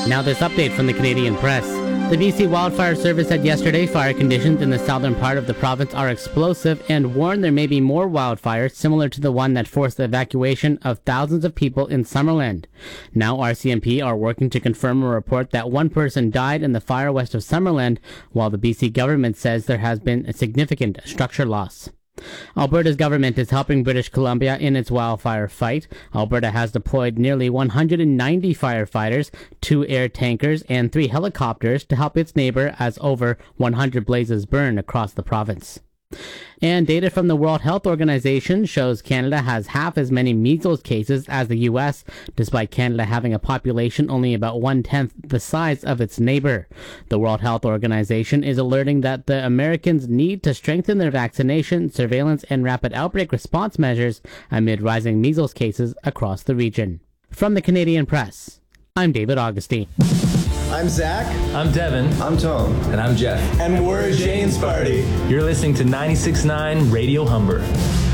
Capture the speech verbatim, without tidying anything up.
Now this update from the Canadian Press. The B C Wildfire Service said yesterday fire conditions in the southern part of the province are explosive and warned there may be more wildfires similar to the one that forced the evacuation of thousands of people in Summerland. Now R C M P are working to confirm a report that one person died in the fire west of Summerland, while the B C government says there has been a significant structure loss. Alberta's government is helping British Columbia in its wildfire fight. Alberta has deployed nearly one hundred ninety firefighters, two air tankers, and three helicopters to help its neighbor as over one hundred blazes burn across the province. And data from the World Health Organization shows Canada has half as many measles cases as the U S, despite Canada having a population only about one-tenth the size of its neighbor. The World Health Organization is alerting that the Americans need to strengthen their vaccination, surveillance, and rapid outbreak response measures amid rising measles cases across the region. From the Canadian Press, I'm David Augustine. I'm Zach. I'm Devin. I'm Tom. And I'm Jeff. And we're Jane's Party. You're listening to ninety-six point nine Radio Humber.